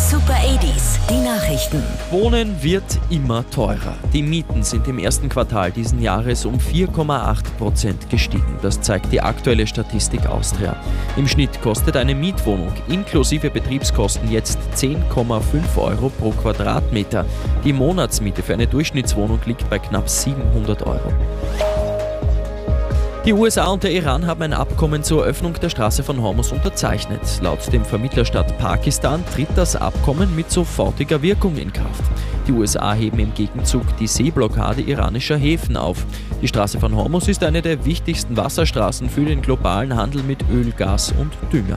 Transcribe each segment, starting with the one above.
Super 80s, die Nachrichten. Wohnen wird immer teurer. Die Mieten sind im ersten Quartal diesen Jahres um 4,8% gestiegen. Das zeigt die aktuelle Statistik Austria. Im Schnitt kostet eine Mietwohnung inklusive Betriebskosten jetzt 10,5 Euro pro Quadratmeter. Die Monatsmiete für eine Durchschnittswohnung liegt bei knapp 700 Euro. Die USA und der Iran haben ein Abkommen zur Öffnung der Straße von Hormuz unterzeichnet. Laut dem Vermittlerstaat Pakistan tritt das Abkommen mit sofortiger Wirkung in Kraft. Die USA heben im Gegenzug die Seeblockade iranischer Häfen auf. Die Straße von Hormuz ist eine der wichtigsten Wasserstraßen für den globalen Handel mit Öl, Gas und Dünger.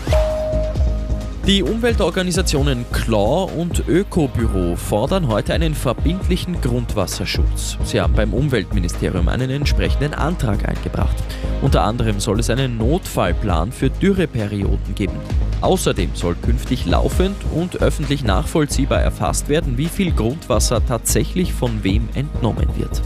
Die Umweltorganisationen CLAW und Ökobüro fordern heute einen verbindlichen Grundwasserschutz. Sie haben beim Umweltministerium einen entsprechenden Antrag eingebracht. Unter anderem soll es einen Notfallplan für Dürreperioden geben. Außerdem soll künftig laufend und öffentlich nachvollziehbar erfasst werden, wie viel Grundwasser tatsächlich von wem entnommen wird.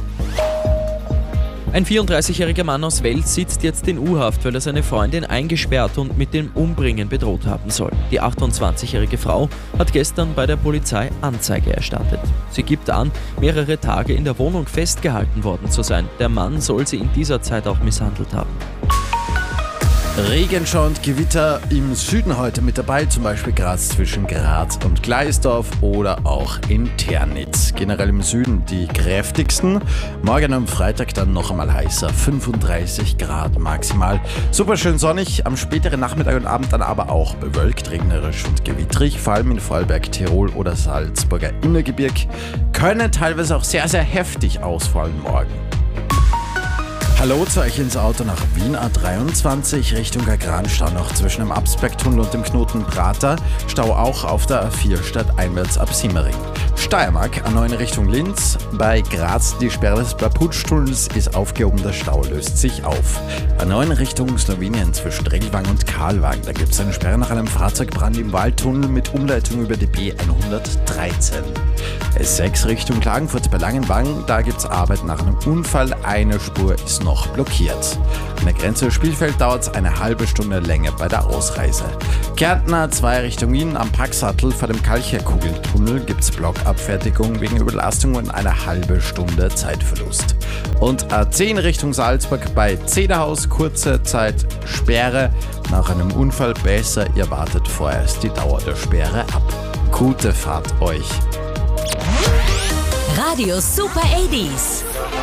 Ein 34-jähriger Mann aus Wels sitzt jetzt in U-Haft, weil er seine Freundin eingesperrt und mit dem Umbringen bedroht haben soll. Die 28-jährige Frau hat gestern bei der Polizei Anzeige erstattet. Sie gibt an, mehrere Tage in der Wohnung festgehalten worden zu sein. Der Mann soll sie in dieser Zeit auch misshandelt haben. Regenschauer und Gewitter im Süden heute mit dabei, zum Beispiel Graz zwischen Graz und Gleisdorf oder auch in Ternitz. Generell im Süden die kräftigsten. Morgen am Freitag dann noch einmal heißer, 35 Grad maximal. Super schön sonnig, am späteren Nachmittag und Abend dann aber auch bewölkt, regnerisch und gewittrig. Vor allem in Vorarlberg, Tirol oder Salzburger Innergebirg können teilweise auch sehr, sehr heftig ausfallen morgen. Hallo zu euch ins Auto nach Wien A23 Richtung Agranstau noch zwischen dem Absbergtunnel und dem Knoten Prater. Stau auch auf der A4 stadteinwärts ab Simmering. Steiermark A9 Richtung Linz. Bei Graz die Sperre des Blaputsch-Tunnels ist aufgehoben, der Stau löst sich auf. A9 Richtung Slowenien zwischen Regelwang und Karlwang. Da gibt es eine Sperre nach einem Fahrzeugbrand im Waldtunnel mit Umleitung über die B113. S6 Richtung Klagenfurt bei Langenwang. Da gibt es Arbeit nach einem Unfall. Eine Spur ist noch blockiert. An der Grenze des Spielfeld dauert es eine halbe Stunde länger bei der Ausreise. Kärnten A2 Richtung Wien am Packsattel vor dem Kalcherkugeltunnel gibt es Blockabfertigung wegen Überlastung und eine halbe Stunde Zeitverlust. Und A10 Richtung Salzburg bei Zederhaus kurze Zeit Sperre. Nach einem Unfall besser, ihr wartet vorerst die Dauer der Sperre ab. Gute Fahrt euch! Radio Super 80s.